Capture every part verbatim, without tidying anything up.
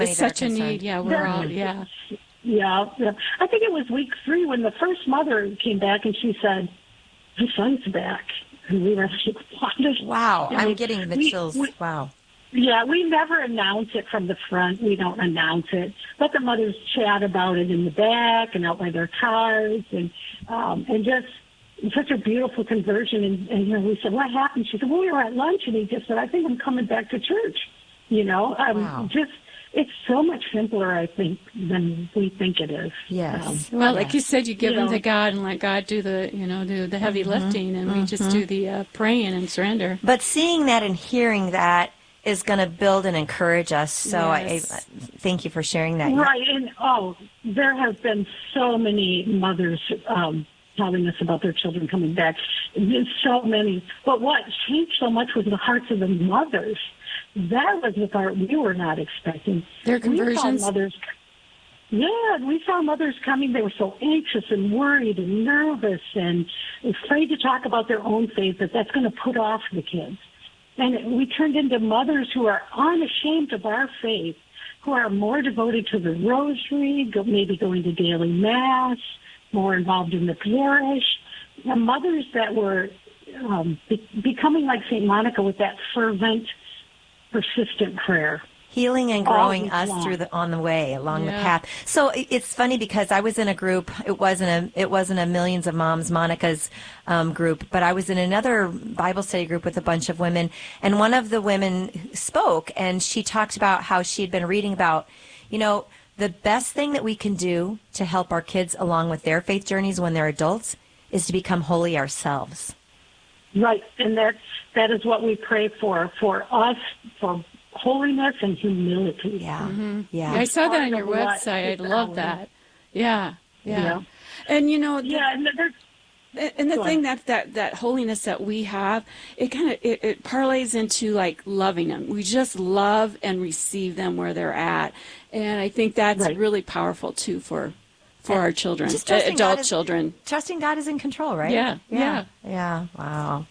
It's such a need. Yeah, we're all, yeah. Yeah, yeah. I think it was week three when the first mother came back and she said, "My son's back." And we were like, "What?" Wow, and I'm we, getting the we, chills. We, wow. Yeah, we never announce it from the front. We don't announce it. Let the mothers chat about it in the back and out by their cars, and um, and just such a beautiful conversion. And, and you know, we said, "What happened?" She said, "Well, we were at lunch," and he just said, "I think I'm coming back to church." You know, um, wow. just. It's so much simpler, I think, than we think it is. Yes. Um, well, yes. like you said, you give you them know, to God and let God do the, you know, do the heavy mm-hmm. lifting, and mm-hmm. we just do the uh, praying and surrender. But seeing that and hearing that is going to build and encourage us. So yes. I, I thank you for sharing that. Right, and oh, there have been so many mothers um, telling us about their children coming back. There's so many. But what changed so much was the hearts of the mothers. That was the part we were not expecting. Their conversions? We saw mothers, yeah, we saw mothers coming. They were so anxious and worried and nervous and afraid to talk about their own faith, that that's going to put off the kids. And we turned into mothers who are unashamed of our faith, who are more devoted to the rosary, go, maybe going to daily mass, more involved in the parish. The mothers that were um, be- becoming like Saint Monica with that fervent, persistent prayer. Healing and growing Always us long. through the on the way along Yeah. the path. So it- it's funny because I was in a group. It wasn't a it wasn't a Millions of Moms Monica's um, group, but I was in another Bible study group with a bunch of women, and one of the women spoke, and she talked about how she had been reading about, you know, the best thing that we can do to help our kids along with their faith journeys when they're adults is to become holy ourselves. Right, and that that is what we pray for, for us, for holiness and humility. Yeah, Mm-hmm. yeah. yeah. I saw that on Part your of what website. I is love our- that. Yeah, yeah. Yeah. And, you know, the, Yeah, and there's and the Go thing ahead. that, that, that holiness that we have, it kind of, it, it parlays into like loving them. We just love and receive them where they're at. And I think that's Right. really powerful too for, for our children, Just uh, trusting adult God is- children. Trusting God is in control, right? Yeah, yeah, yeah. Wow.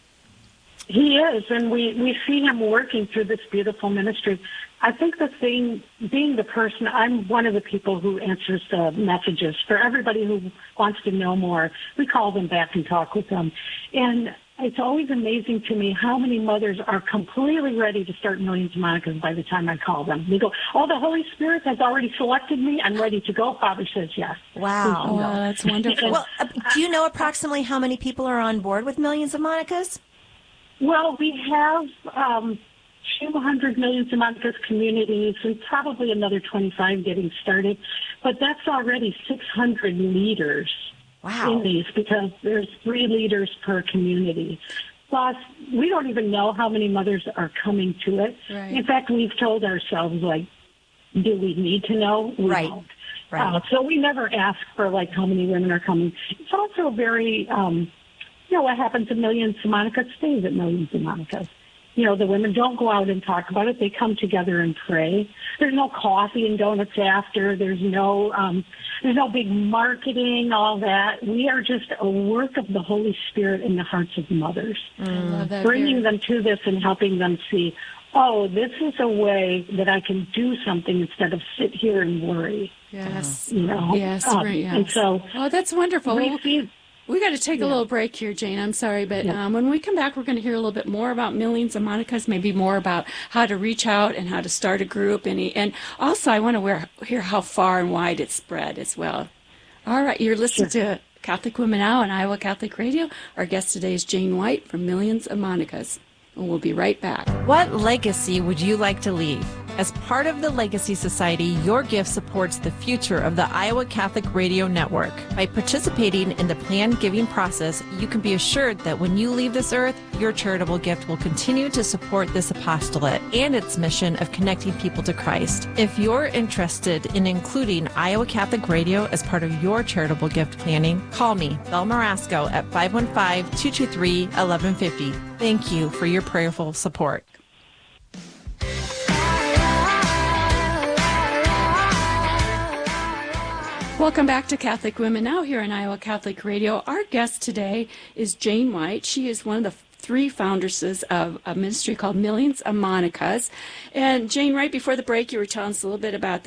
He is, and we, we see him working through this beautiful ministry. I think the thing, being the person, I'm one of the people who answers the messages for everybody who wants to know more. We call them back and talk with them. And it's always amazing to me how many mothers are completely ready to start Millions of Monicas by the time I call them. They go, "Oh, the Holy Spirit has already selected me. I'm ready to go." Father says yes. Wow. Oh, wow, that's wonderful. Well, uh, do you know approximately how many people are on board with Millions of Monicas? Well, we have um, two hundred Millions of Monicas communities and probably another twenty-five getting started. But that's already six hundred leaders Wow. in these, because there's three leaders per community. Plus, we don't even know how many mothers are coming to it. Right. In fact, we've told ourselves, like, do we need to know? We Right. don't. Right. Uh, so we never ask for, like, how many women are coming. It's also very... Um, You know, what happens at Millions of Monicas stays at Millions of Monicas. You know, the women don't go out and talk about it. They come together and pray. There's no coffee and donuts after. There's no, um, there's no big marketing, all that. We are just a work of the Holy Spirit in the hearts of mothers, I love that. bringing Very- them to this and helping them see, oh, this is a way that I can do something instead of sit here and worry. Yes. You know, Yes, Um, right, yes. and so Oh, that's wonderful. we Well, see. we got to take Yeah. a little break here, Jane. I'm sorry, but Yeah. um, when we come back, we're going to hear a little bit more about Millions of Monicas, maybe more about how to reach out and how to start a group. And, and also, I want to hear how far and wide it's spread as well. All right, you're listening Sure. to Catholic Women Now on Iowa Catholic Radio. Our guest today is Jane White from Millions of Monicas. And we'll be right back. What legacy would you like to leave? As part of the Legacy Society, your gift supports the future of the Iowa Catholic Radio Network. By participating in the planned giving process, you can be assured that when you leave this earth, your charitable gift will continue to support this apostolate and its mission of connecting people to Christ. If you're interested in including Iowa Catholic Radio as part of your charitable gift planning, call me, Belle Marasco, at five one five, two two three, one one five zero. Thank you for your prayerful support. Welcome back to Catholic Women Now here on Iowa Catholic Radio. Our guest today is Jane White. She is one of the three foundresses of a ministry called Millions of Monicas. And Jane, right before the break, you were telling us a little bit about the